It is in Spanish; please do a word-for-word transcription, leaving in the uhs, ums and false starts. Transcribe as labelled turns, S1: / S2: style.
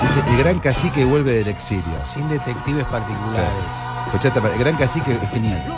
S1: Dice, el gran cacique vuelve del exilio.
S2: Sin detectives particulares.
S1: Sí. Escuchate, el gran cacique es genial.